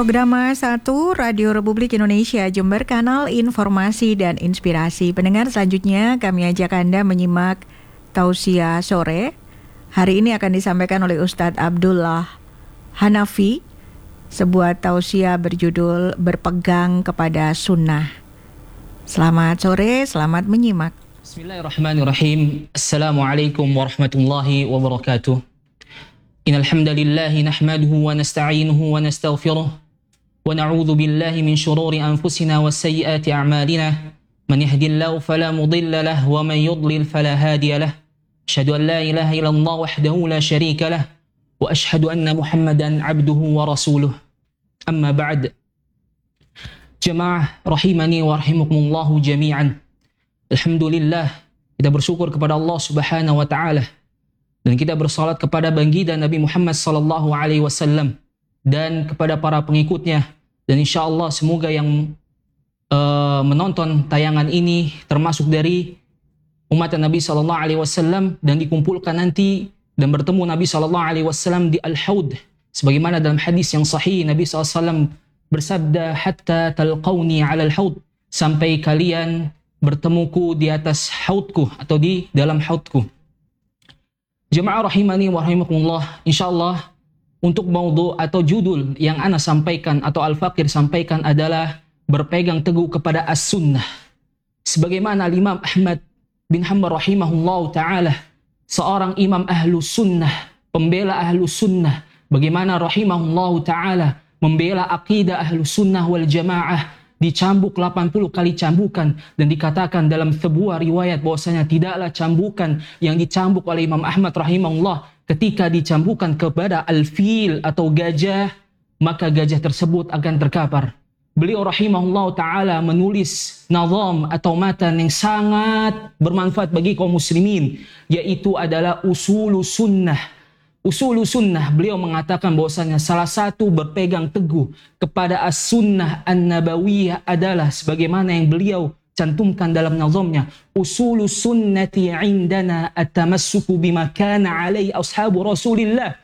Program 1 Radio Republik Indonesia Jember, kanal informasi dan inspirasi. Pendengar, selanjutnya kami ajak Anda menyimak tausiah sore. Hari ini akan disampaikan oleh Ustadz Abdullah Hanafi, sebuah tausiah berjudul Berpegang kepada Sunnah. Selamat sore, selamat menyimak. Bismillahirrahmanirrahim. Assalamualaikum warahmatullahi wabarakatuh. Innal hamdalillah nahmaduhu wa nasta'inuhu wa nastaghfiruh wa na'udzu billahi min shururi anfusina wa sayyiati a'malina. Man yahdihillahu fala mudilla lahu wa man yudlil fala hadiya lahu. Asyhadu an la ilaha illallah wahdahu la syarika lahu wa asyhadu anna Muhammadan 'abduhu wa rasuluh. Amma ba'd. Jamaah rahimani wa rahimakumullahu jami'an. Alhamdulillah, kita bersyukur kepada Allah Subhanahu wa taala dan kita bersalat kepada baginda Nabi Muhammad sallallahu alaihi wasallam dan kepada para pengikutnya, dan insyaallah semoga yang menonton tayangan ini termasuk dari umat Nabi sallallahu alaihi wasallam dan dikumpulkan nanti dan bertemu Nabi sallallahu alaihi wasallam di Al-Haud, sebagaimana dalam hadis yang sahih Nabi sallallahu alaihi wasallam bersabda, hatta talqauni 'ala al-haud, sampai kalian bertemuku di atas haudku atau di dalam haudku. Jemaah rahimani wa rahimakumullah, insyaallah untuk maudhu atau judul yang ana sampaikan atau Al-Fakir sampaikan adalah berpegang teguh kepada as-sunnah. Sebagaimana Imam Ahmad bin Hanbal rahimahullah ta'ala, seorang imam ahlu sunnah, pembela ahlu sunnah, bagaimana rahimahullah ta'ala membela akidah ahlu sunnah wal jamaah, dicambuk 80 kali cambukan, dan dikatakan dalam sebuah riwayat bahwasanya tidaklah cambukan yang dicambuk oleh Imam Ahmad rahimahullah ketika dicambukan kepada al-fil atau gajah, maka gajah tersebut akan terkapar. Beliau rahimahullah ta'ala menulis nazam atau matan yang sangat bermanfaat bagi kaum muslimin, yaitu adalah Usulus Sunnah. Usulus Sunnah, beliau mengatakan bahwasanya salah satu berpegang teguh kepada as-sunnah an-nabawiyah adalah sebagaimana yang beliau cantumkan dalam nazamnya, Usulus Sunnati indana at-tamassuku bima kana alaihi ashabu Rasulillah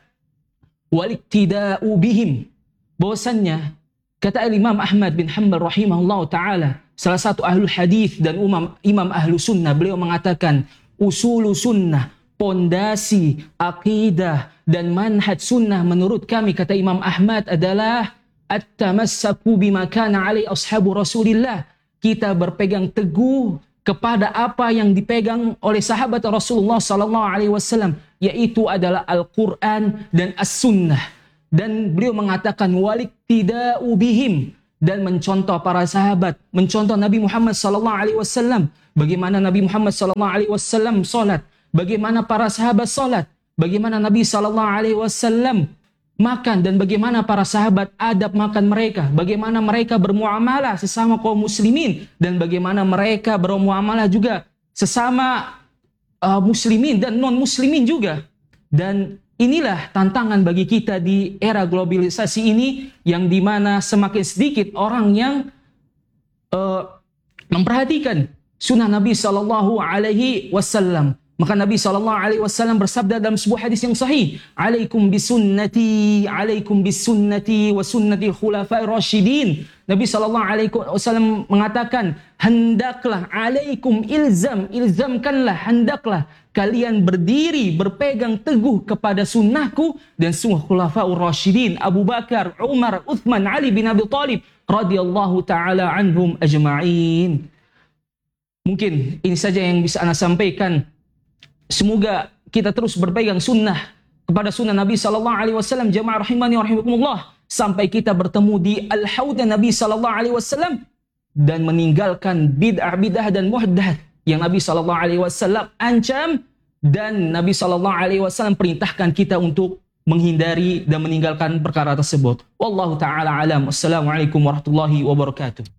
wal iktida'u bihim. Bahwasanya kata Imam Ahmad bin Hanbal rahimahullah ta'ala, salah satu ahlul hadis dan imam ahlu sunnah, beliau mengatakan Usulus Sunnah, pondasi, akidah, dan manhaj sunnah menurut kami, kata Imam Ahmad, adalah at-tamassaku bima kana alaihi ashabu Rasulillah. Kita berpegang teguh kepada apa yang dipegang oleh sahabat Rasulullah sallallahu alaihi wasallam, yaitu adalah Al-Qur'an dan as-sunnah. Dan beliau mengatakan waliktida'u bihim, dan mencontoh para sahabat, mencontoh Nabi Muhammad sallallahu alaihi wasallam, bagaimana Nabi Muhammad sallallahu alaihi wasallam salat, bagaimana para sahabat salat, bagaimana Nabi sallallahu alaihi wasallam makan, dan bagaimana para sahabat adab makan mereka, bagaimana mereka bermuamalah sesama kaum muslimin, dan bagaimana mereka bermuamalah juga sesama muslimin dan non muslimin juga. Dan inilah tantangan bagi kita di era globalisasi ini, yang dimana semakin sedikit orang yang memperhatikan sunnah Nabi sallallahu alaihi wasallam. Maka Nabi SAW bersabda dalam sebuah hadis yang sahih, alaikum bisunnati wa sunnati khulafai rasyidin. Nabi SAW mengatakan, hendaklah, alaikum ilzamkanlah, hendaklah kalian berdiri, berpegang teguh kepada sunnahku dan sunnah khulafaur rasyidin, Abu Bakar, Umar, Uthman, Ali bin Abi Thalib radhiyallahu ta'ala anhum ajma'in. Mungkin ini saja yang bisa ana sampaikan. Semoga kita terus berpegang sunnah kepada sunnah Nabi sallallahu alaihi wasallam, jamaah rahimani wa rahimakumullah, sampai kita bertemu di Al-Haud Nabi sallallahu alaihi wasallam, dan meninggalkan bid'ah dan muhdath yang Nabi sallallahu alaihi wasallam ancam dan Nabi sallallahu alaihi wasallam perintahkan kita untuk menghindari dan meninggalkan perkara tersebut. Wallahu taala alam. Wassalamualaikum warahmatullahi wabarakatuh.